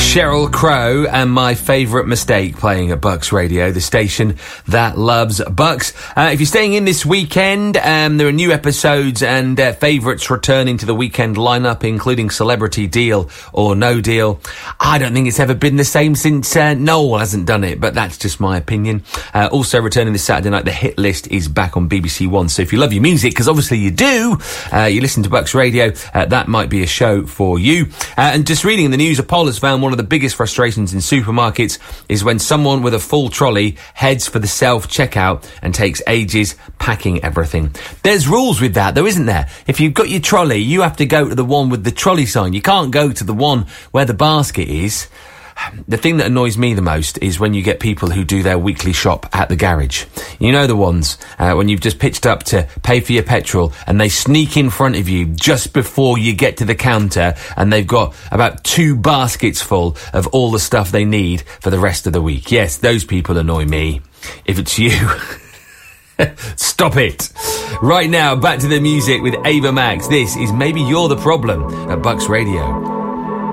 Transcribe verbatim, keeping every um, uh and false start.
Sheryl Crow and My Favourite Mistake playing at Bucks Radio, the station that loves Bucks. Uh, if you're staying in this weekend, um, there are new episodes and uh, favourites returning to the weekend lineup, including Celebrity Deal or No Deal. I don't think it's ever been the same since uh, Noel hasn't done it, but that's just my opinion. Uh, also returning this Saturday night, the Hit List is back on B B C One. So if you love your music, because obviously you do, uh, you listen to Bucks Radio, uh, that might be a show for you. Uh, and just reading in the news, a poll has found one of the biggest frustrations in supermarkets is when someone with a full trolley heads for the self-checkout and takes ages packing everything. There's rules with that, though, isn't there? If you've got your trolley, you have to go to the one with the trolley sign. You can't go to the one where the basket is. The thing that annoys me the most is when you get people who do their weekly shop at the garage. You know the ones, uh, when you've just pitched up to pay for your petrol and they sneak in front of you just before you get to the counter and they've got about two baskets full of all the stuff they need for the rest of the week. Yes, those people annoy me. If it's you, stop it. Right now, back to the music with Ava Max. This is Maybe You're the Problem at Bucks Radio.